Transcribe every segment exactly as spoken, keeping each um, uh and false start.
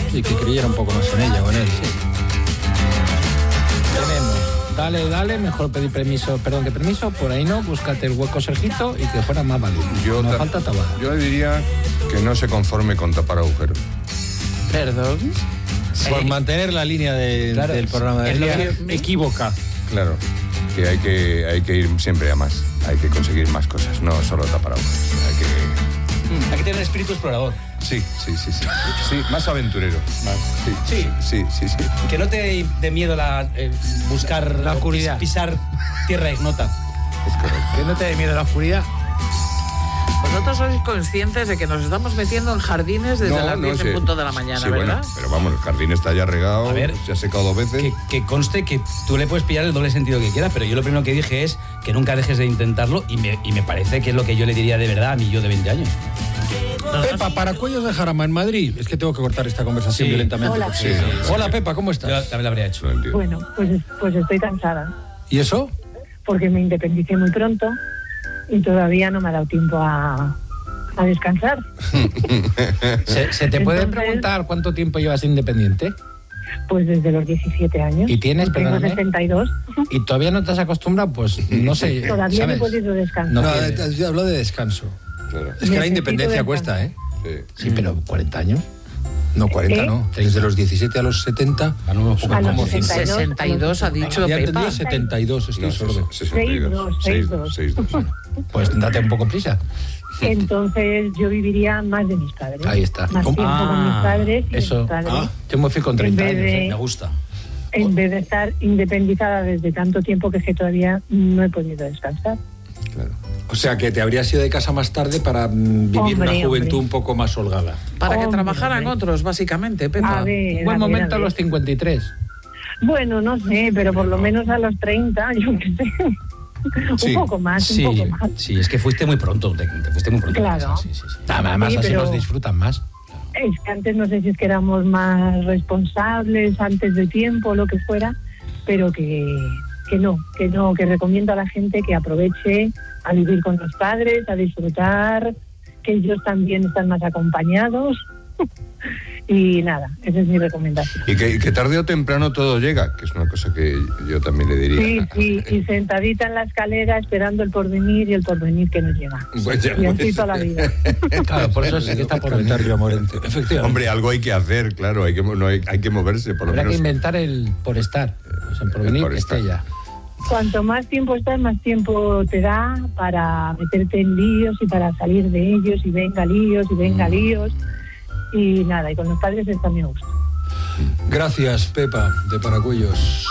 Y que creyera un poco más en ella, con él, sí. Tenemos, dale, dale, mejor pedir permiso, perdón, que permiso, por ahí no, búscate el hueco, Sergito, y que fuera más válido. Yo no ta- falta tapada. Yo le diría que no se conforme con tapar agujeros. Perdón. Por mantener la línea de, Claro, del programa de es lo día que- equívoca. Claro, que hay que hay que ir siempre a más. Hay que conseguir más cosas, no solo tapar agujeros. Hay que... Hay que tener espíritu explorador. Sí, sí, sí, sí. Sí, más aventurero. Más, sí, Sí. sí, sí, sí. Que no te dé miedo la, eh, buscar La oscuridad. pis- pisar tierra ignota. Es correcto. Que no te dé miedo la oscuridad. Vosotros sois conscientes de que nos estamos metiendo en jardines desde No, las no diez sé. en punto de la mañana, Sí, ¿verdad? bueno, pero vamos, el jardín está ya regado, A ver, se ha secado dos veces. Que, que conste que tú le puedes pillar el doble sentido que quieras, pero yo lo primero que dije es que nunca dejes de intentarlo y me, y me parece que es lo que yo le diría de verdad a mi yo de veinte años. Pepa, para Cuellos de Jarama en Madrid. Es que tengo que cortar esta conversación Sí. violentamente. Hola. porque- Sí, sí, sí. Hola, Pepa, ¿cómo Yo estás? también lo habría hecho. No entiendo. Bueno, pues, pues estoy cansada, ¿Y eso? porque me independicé muy pronto y todavía no me ha dado tiempo a, a descansar. ¿Se, se te puede Entonces- preguntar cuánto tiempo llevas independiente? Pues desde los diecisiete años. ¿Y tienes, Tengo perdóname? sesenta y dos. ¿Y todavía no te has acostumbrado? Pues no sé. Todavía no he ¿sabes? podido descansar. No, No, tienes. yo hablo de descanso. Claro. Es que la Necesito independencia descanso. cuesta, ¿eh? Sí. Sí, pero cuarenta años. No, cuarenta ¿Eh? no. Desde los diecisiete a los setenta. Ah, no, poco, A los como sesenta y dos. sesenta y dos ha dicho Ya Pepa. entendí setenta y dos, estoy No, sordo. sesenta y dos. seis dos, seis dos. Pues date un poco prisa. Entonces yo viviría más de mis padres. Ahí está. Más ¿Cómo? tiempo con mis Ah, padres y de Eso. mis padres. Ah, yo me fui con treinta En vez años. de- ¿eh? Me gusta. En vez de estar independizada desde tanto tiempo que es que todavía no he podido descansar. Claro. O sea, que te habrías ido de casa más tarde para mm, vivir Hombre, una juventud hombre. un poco más holgada. Para que Hombre, trabajaran hombre. otros, básicamente, Pepa. A ver, Un buen a ver, momento a a ver. los cincuenta y tres. Bueno, no sé, pero por lo menos a los treinta, yo qué sé. Sí. Un poco más, Sí, un poco más. sí, es que fuiste muy pronto, te, te fuiste muy pronto. de Claro. casa, sí, sí, sí. Además, Sí, así pero- los disfrutan más. Es que antes no sé si es que éramos más responsables antes de tiempo o lo que fuera, pero que, que no, que no, que recomiendo a la gente que aproveche a vivir con los padres, a disfrutar, que ellos también están más acompañados. Y nada, esa es mi recomendación. Y que, y que tarde o temprano todo llega, que es una cosa que yo también le diría. Sí, sí, y sentadita en la escalera esperando el porvenir y el porvenir que nos llega. Pues ya, Y así pues. toda la vida. Claro, por eso sí que está por venir. Cantar Río Morente. Efectivamente. Hombre, algo hay que hacer, claro, hay que, mo- no hay, hay que moverse, por lo Habrá que menos. inventar el por estar. O sea, por venir por que estar. esté ya. Cuanto más tiempo estás, más tiempo te da para meterte en líos y para salir de ellos, y venga líos, y venga líos. Y nada, y con los padres está mi gusto. Gracias, Pepa, de Paracuellos.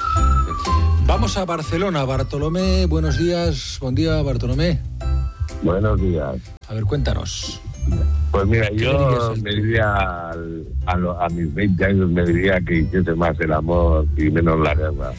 Vamos a Barcelona. Bartolomé, buenos días. Buen día, Bartolomé. Buenos días. A ver, cuéntanos. Pues mira, ¿Qué le yo dirías al me tú? diría al- a, lo- a mis veinte años me diría que hiciese más el amor y menos la guerra.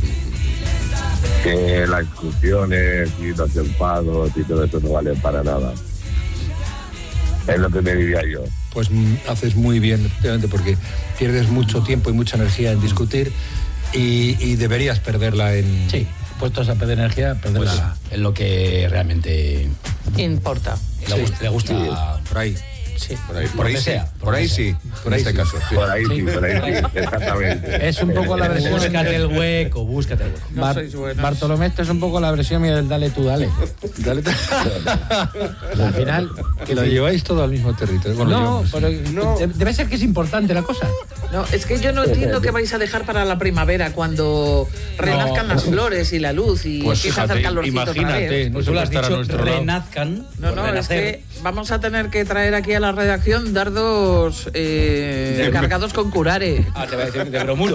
Que las discusiones y los enfados y todo eso no valen para nada. Es lo que me diría yo. Pues mm, haces muy bien, efectivamente, porque pierdes mucho tiempo y mucha energía en discutir y, y deberías perderla en... Sí, puestos a perder energía, perder Pues la... es lo que realmente Importa. le gusta. Le gusta Sí, por ahí. Sí. Por ahí, Por por ahí donde sí, sea, por ahí sí, Por ahí en este sí. caso. sí. Por ahí sí, por ahí sí, exactamente. Es un poco la versión... Búscate el hueco, búscate el hueco. No Bar- sois buenos. Bartolomé, esto es un poco la versión mía del dale tú, dale. Dale. Al final... Que lo lleváis todo al mismo territorio. Bueno, No, yo- pero No. de- debe ser que es importante la cosa. No, es que yo no entiendo qué vais a dejar para la primavera cuando renazcan las flores y la luz y Pues empieza a hacer fíjate, calorcito otra imagínate, vez. no Pues se tú lo puede has estar a dicho, nuestro lado. renazcan. No, por no, es renacer. que vamos a tener que traer aquí a la redacción dardos eh, cargados con curare. Ah, te voy a decir de bromuro.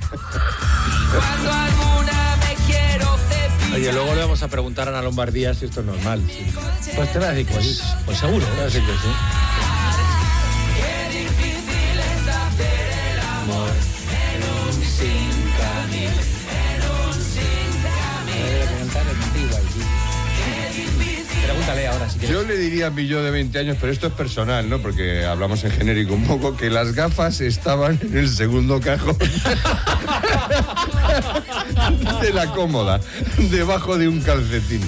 Oye, luego le vamos a preguntar a Ana Lombardía si esto es normal. sí. Pues te voy a decir que sí. Pues seguro. Claro, sí que sí. Pregúntale ahora si quieres. Yo le diría a mi yo de veinte años, pero esto es personal, ¿no? Porque hablamos en genérico un poco, que las gafas estaban en el segundo cajón de la cómoda, debajo de un calcetín.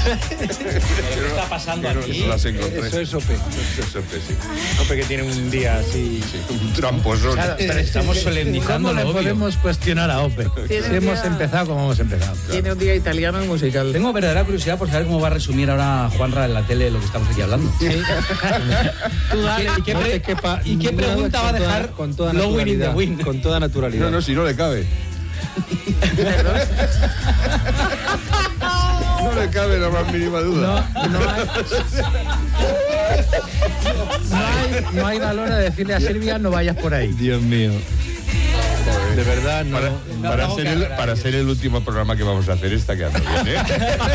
¿Qué está pasando no, aquí? no las encontré. Eso es O P. Eso es O P, sí. Ope que tiene un día así. Un tramposón. Claro, Pero estamos solemnizando ¿Cómo lo le obvio. podemos cuestionar a OPE? Tiene Si un hemos día- empezado como hemos empezado. Tiene un día italiano y musical. Tengo verdadera curiosidad por saber cómo va a resumir ahora Juanra en la tele lo que estamos aquí hablando. Tú dale. ¿Y qué, No pre- te quepa ¿y qué ninguna pregunta va a con toda- dejar con toda Blowing in the naturalidad? Wind? Con toda naturalidad. No, no, si no le cabe. No le cabe la más mínima duda. No, no hay, no hay, no hay valor a decirle a Silvia no vayas por ahí. Dios mío. De verdad, no. Para, No, para no, ser que el, hacer para aquí. ser el último programa que vamos a hacer, está quedando bien, ¿eh?